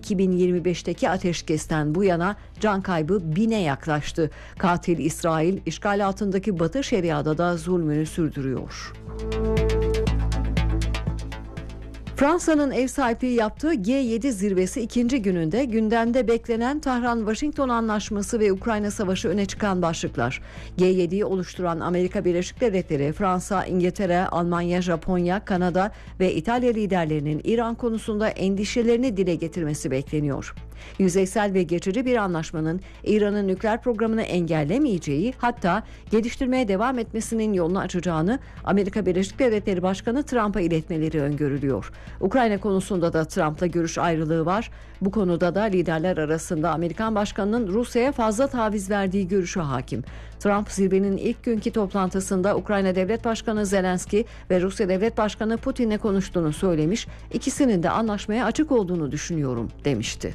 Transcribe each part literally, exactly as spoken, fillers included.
iki bin yirmi beşteki ateşkesten bu yana can kaybı bine yaklaştı. Katil İsrail, işgal altındaki Batı Şeria'da da zulmünü sürdürüyor. Fransa'nın ev sahipliği yaptığı G yedi zirvesi ikinci gününde gündemde beklenen Tahran-Washington Anlaşması ve Ukrayna Savaşı öne çıkan başlıklar. G yediyi oluşturan Amerika Birleşik Devletleri, Fransa, İngiltere, Almanya, Japonya, Kanada ve İtalya liderlerinin İran konusunda endişelerini dile getirmesi bekleniyor. Yüzeysel ve geçici bir anlaşmanın İran'ın nükleer programını engellemeyeceği, hatta geliştirmeye devam etmesinin yolunu açacağını Amerika Birleşik Devletleri Başkanı Trump'a iletmeleri öngörülüyor. Ukrayna konusunda da Trump'la görüş ayrılığı var. Bu konuda da liderler arasında Amerikan Başkanı'nın Rusya'ya fazla taviz verdiği görüşü hakim. Trump zirvenin ilk günkü toplantısında Ukrayna Devlet Başkanı Zelenski ve Rusya Devlet Başkanı Putin'le konuştuğunu söylemiş, ikisinin de anlaşmaya açık olduğunu düşünüyorum demişti.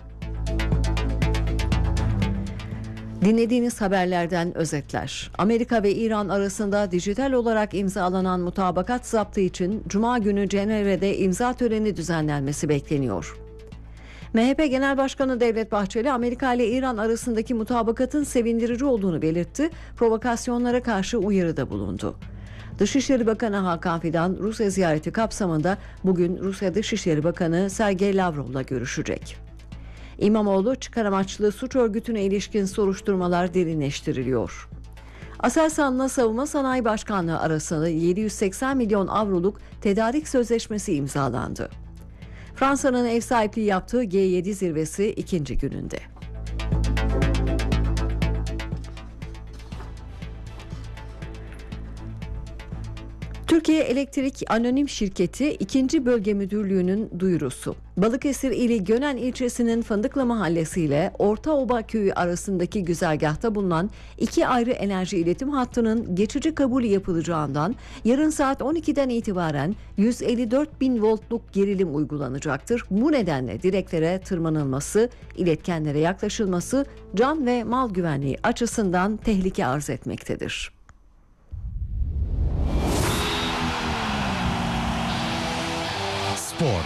Dinlediğiniz haberlerden özetler. Amerika ve İran arasında dijital olarak imzalanan mutabakat zaptı için Cuma günü Cenevre'de imza töreni düzenlenmesi bekleniyor. M H P Genel Başkanı Devlet Bahçeli, Amerika ile İran arasındaki mutabakatın sevindirici olduğunu belirtti, provokasyonlara karşı uyarıda bulundu. Dışişleri Bakanı Hakan Fidan, Rusya ziyareti kapsamında bugün Rusya Dışişleri Bakanı Sergey Lavrov'la görüşecek. İmamoğlu, çıkar amaçlı suç örgütüne ilişkin soruşturmalar derinleştiriliyor. Aselsan'la Savunma Sanayi Başkanlığı arasında yedi yüz seksen milyon avroluk tedarik sözleşmesi imzalandı. Fransa'nın ev sahipliği yaptığı G yedi zirvesi ikinci gününde. Türkiye Elektrik Anonim Şirketi ikinci Bölge Müdürlüğü'nün duyurusu. Balıkesir ili Gönen ilçesinin Fındıklı Mahallesi ile Ortaoba Köyü arasındaki güzergahta bulunan iki ayrı enerji iletim hattının geçici kabul yapılacağından yarın saat on ikiden itibaren yüz elli dört bin voltluk gerilim uygulanacaktır. Bu nedenle direklere tırmanılması, iletkenlere yaklaşılması can ve mal güvenliği açısından tehlike arz etmektedir. Spor.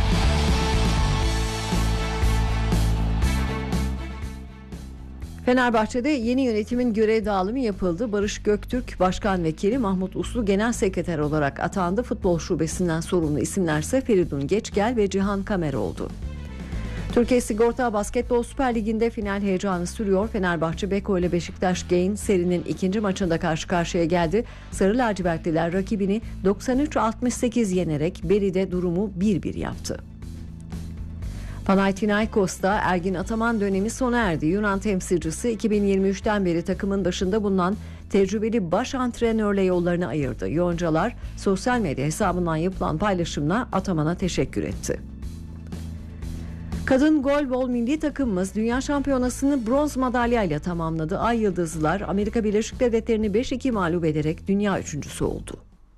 Fenerbahçe'de yeni yönetimin görev dağılımı yapıldı. Barış Göktürk Başkan Vekili, Mahmut Uslu Genel Sekreter olarak atandı. Futbol şubesinden sorumlu isimlerse Feridun Geçgel ve Cihan Kamer oldu. Türkiye Sigorta Basketbol Süper Ligi'nde final heyecanı sürüyor. Fenerbahçe Beko ile Beşiktaş Gain serinin ikinci maçında karşı karşıya geldi. Sarı lacivertliler rakibini doksan üç altmış sekiz yenerek Beri'de durumu bir bir yaptı. Panathinaikos'ta Ergin Ataman dönemi sona erdi. Yunan temsilcisi iki bin yirmi üçten beri takımın başında bulunan tecrübeli baş antrenörle yollarını ayırdı. Yoncalar sosyal medya hesabından yapılan paylaşımla Ataman'a teşekkür etti. Kadın golbol milli takımımız Dünya Şampiyonası'nı bronz madalyayla tamamladı. Ay Yıldızlılar Amerika Birleşik Devletleri'ni beş iki mağlup ederek dünya üçüncüsü oldu.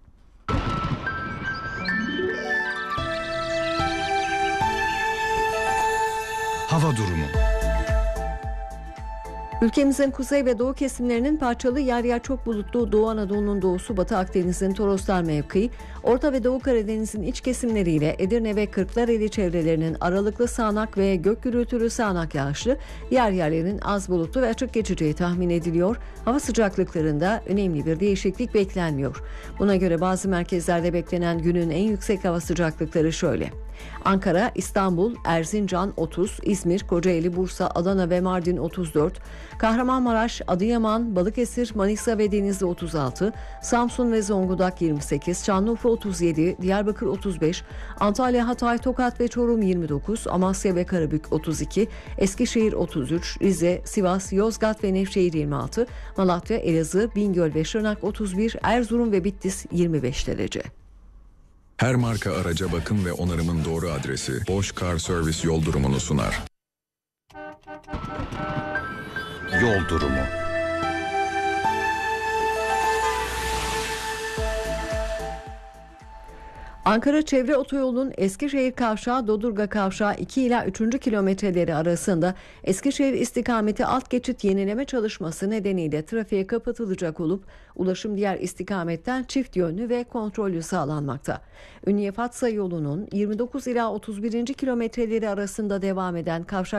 Hava durumu. Ülkemizin kuzey ve doğu kesimlerinin parçalı yer yer çok bulutlu, Doğu Anadolu'nun doğusu, Batı Akdeniz'in Toroslar mevkii, Orta ve Doğu Karadeniz'in iç kesimleriyle Edirne ve Kırklareli çevrelerinin aralıklı sağanak ve gök gürültülü sağanak yağışlı, yer yerlerin az bulutlu ve açık geçeceği tahmin ediliyor. Hava sıcaklıklarında önemli bir değişiklik beklenmiyor. Buna göre bazı merkezlerde beklenen günün en yüksek hava sıcaklıkları şöyle: Ankara, İstanbul, Erzincan otuz, İzmir, Kocaeli, Bursa, Adana ve Mardin otuz dört, Kahramanmaraş, Adıyaman, Balıkesir, Manisa ve Denizli otuz altı, Samsun ve Zonguldak yirmi sekiz, Şanlıurfa otuz yedi, Diyarbakır otuz beş, Antalya, Hatay, Tokat ve Çorum yirmi dokuz, Amasya ve Karabük otuz iki, Eskişehir otuz üç, Rize, Sivas, Yozgat ve Nevşehir yirmi altı, Malatya, Elazığ, Bingöl ve Şırnak otuz bir, Erzurum ve Bitlis yirmi beş derece. Her marka araca bakım ve onarımın doğru adresi Bosch Car Service yol durumunu sunar. Yol durumu. Ankara Çevre Otoyolu'nun Eskişehir Kavşağı Dodurga Kavşağı iki ila üçüncü kilometreleri arasında Eskişehir istikameti alt geçit yenileme çalışması nedeniyle trafiğe kapatılacak olup ulaşım diğer istikametten çift yönlü ve kontrollü sağlanmakta. Ünye Fatsa yolunun yirmi dokuz ila otuz birinci kilometreleri arasında devam eden kavşak